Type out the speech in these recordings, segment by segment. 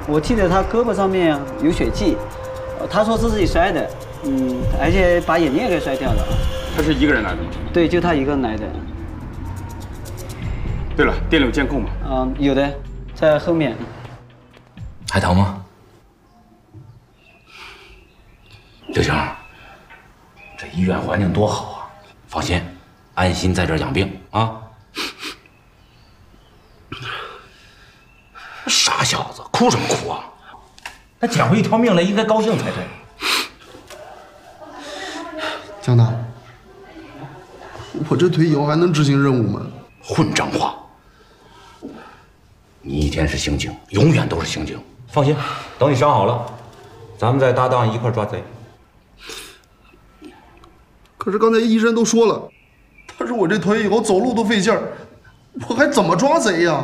我记得他胳膊上面有血迹，他说是自己摔的，而且把眼镜也给摔掉了。 他是一个人来的吗？ 对，就他一个人来的。 对了，店里有监控吗？ 有的，在后面。 还疼吗？刘星，这医院环境多好啊！放心，安心在这儿养病啊。傻小子，哭什么哭啊？他捡回一条命来，应该高兴才对。 江大，我这腿以后还能执行任务吗？ 混账话！你一天是刑警，永远都是刑警。放心，等你伤好了，咱们再搭档一块抓贼。 可是刚才医生都说了，他说我这腿以后走路都费劲儿，我还怎么抓贼呀？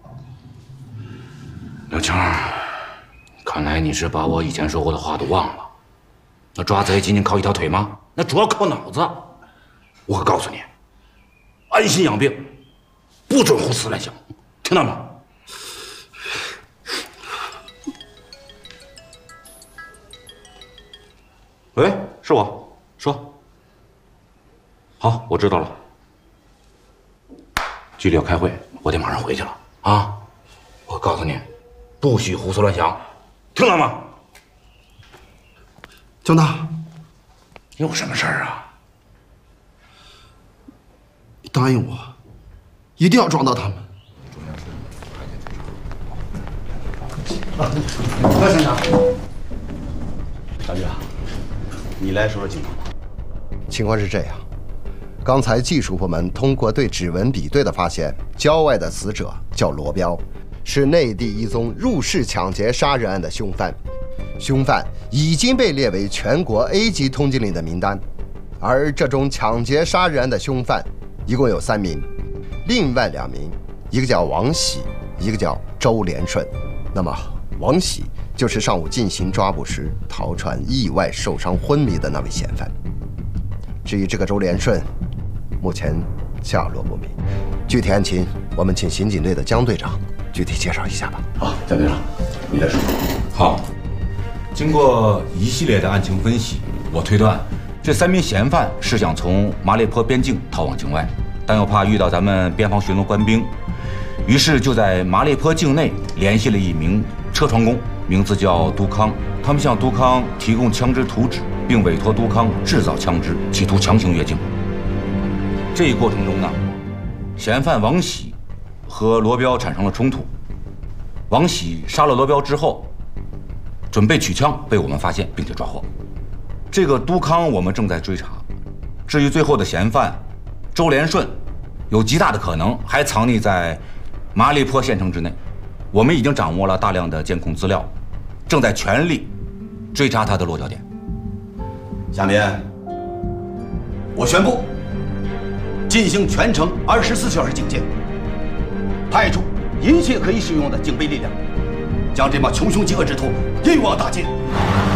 刘青，看来你是把我以前说过的话都忘了。那抓贼仅仅靠一条腿吗？那主要靠脑子。我可告诉你，安心养病，不准胡思乱想，听到吗？喂，是我，说。好，我知道了。局里要开会，我得马上回去了啊！我告诉你，不许胡思乱想，听到吗？ 江大， 有什么事儿啊？ 你答应我，一定要抓到他们。 高警长，小玉啊，你来说说情况吧。 情况是这样，刚才技术部门通过对指纹比对的发现，郊外的死者叫罗彪，是内地一宗入室抢劫杀人案的凶犯。凶犯已经被列为全国 A 级通缉令的名单，而这种抢劫杀人案的凶犯一共有3名，另外2名，一个叫王喜，一个叫周连顺。那么王喜就是上午进行抓捕时逃船意外受伤昏迷的那位嫌犯。至于这个周连顺，目前下落不明，具体案情我们请刑警队的江队长具体介绍一下吧。 好，江队长，你来说。 好，经过一系列的案情分析，我推断这3名嫌犯是想从马列坡边境逃往境外，但又怕遇到咱们边防巡逻官兵，于是就在马列坡境内联系了一名车床工，名字叫杜康。他们向杜康提供枪支图纸，并委托杜康制造枪支，企图强行越境。这一过程中呢，嫌犯王喜和罗彪产生了冲突。王喜杀了罗彪之后，准备取枪，被我们发现并且抓获。这个杜康我们正在追查。至于最后的嫌犯周连顺，有极大的可能还藏匿在马列坡县城之内。我们已经掌握了大量的监控资料，正在全力追查他的落脚点。 下面，我宣布进行全程24小时警戒，派出一切可以使用的警备力量，将这帮穷凶极恶之徒一网打尽。